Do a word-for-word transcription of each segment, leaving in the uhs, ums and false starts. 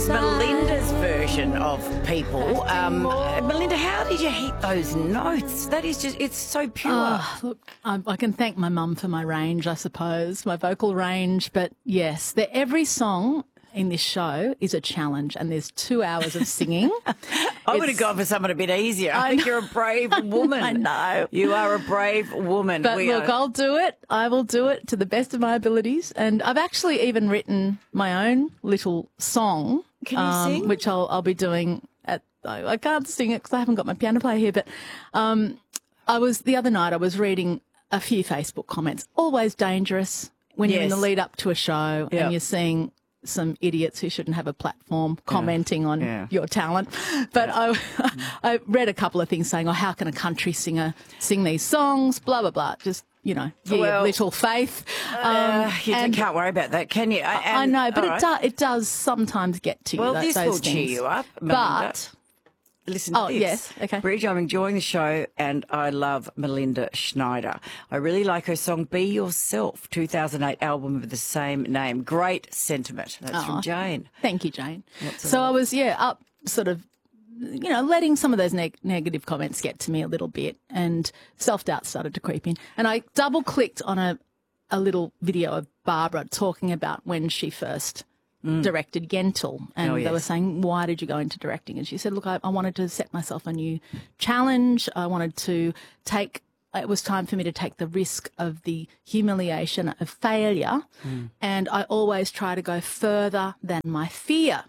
is Melinda's version of People. Um, Melinda, how did you hit those notes? That is just, it's so pure. Oh, look, I, I can thank my mum for my range, I suppose, my vocal range. But yes, the, every song in this show is a challenge, and there's two hours of singing. I would have gone for someone a bit easier. I, I think you're a brave woman. I know. You are a brave woman. But we look, are... I'll do it. I will do it to the best of my abilities. And I've actually even written my own little song. Can you um, sing? Which I'll, I'll be doing at, I I can't sing it because I haven't got my piano player here, but um, I was, the other night I was reading a few Facebook comments. Always dangerous when Yes. you're in the lead up to a show Yep. and you're seeing some idiots who shouldn't have a platform commenting on Yeah. your talent. But I, I read a couple of things saying, oh, how can a country singer sing these songs, blah, blah, blah. Just, you know, give Well, little faith. Uh, you and can't worry about that, can you? I And- know, but all it, right. do, it does sometimes get to you, Well, tho- this those will things. cheer you up, Melinda. But Listen to Oh, this. yes, okay. Bridge, I'm enjoying the show and I love Melinda Schneider. I really like her song Be Yourself, two thousand eight album of the same name. Great sentiment. That's from Aw. Jane. thank you, Jane. Lots of So I love. was, yeah, up sort of, you know, letting some of those neg- negative comments get to me a little bit, and self-doubt started to creep in. And I double-clicked on a, a little video of Barbara talking about when she first directed Yentl, and Oh, they were yes. saying, why did you go into directing? And she said, look, I, I wanted to set myself a new challenge. I wanted to take, it was time for me to take the risk of the humiliation of failure, and I always try to go further than my fear.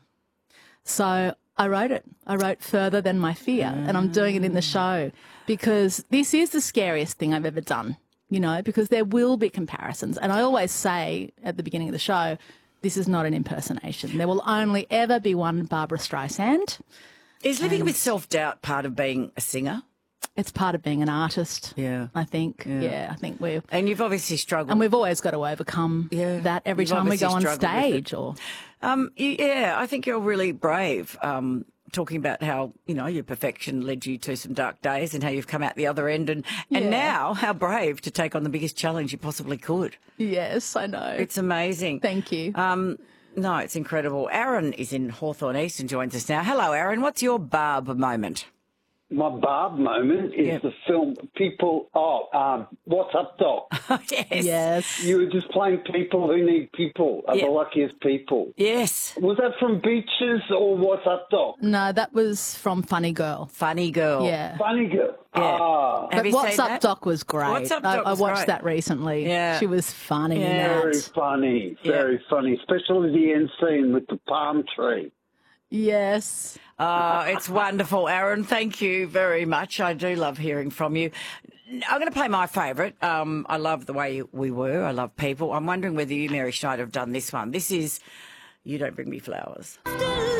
So I wrote it. I wrote Further Than My Fear, and I'm doing it in the show because this is the scariest thing I've ever done, you know, because there will be comparisons. And I always say at the beginning of the show, this is not an impersonation. There will only ever be one Barbara Streisand. Is living with self-doubt part of being a singer? It's part of being an artist, Yeah. I think. Yeah. Yeah, I think we're... And you've obviously struggled. And we've always got to overcome Yeah. that every You've time we go obviously on struggled with stage or... Um, y- yeah, I think you're really brave, um, talking about how, you know, your perfection led you to some dark days and how you've come out the other end, and, and Yeah. now how brave to take on the biggest challenge you possibly could. Yes, I know. It's amazing. Thank you. Um, no, it's incredible. Aaron is in Hawthorne East and joins us now. Hello, Aaron. What's your Barb moment? My Barb moment is Yep. the film People. Oh, um, What's Up, Doc? yes. Yes. You were just playing people who need people, are Yep. the luckiest people. Yes. Was that from Beaches or What's Up, Doc? No, that was from Funny Girl. Funny girl. Yeah. Funny girl. Yeah. Ah, Have But you What's seen Up that? Doc was great. What's Up I, Doc I was watched great. that recently. Yeah. She was funny Yeah. in very that. funny, Yeah. very funny, especially the end scene with the palm tree. Yes. Oh, it's wonderful, Aaron. Thank you very much. I do love hearing from you. I'm going to play my favourite. Um, I love the way we were. I love people. I'm wondering whether you, Mary Schneider, have done this one. This is You Don't Bring Me Flowers.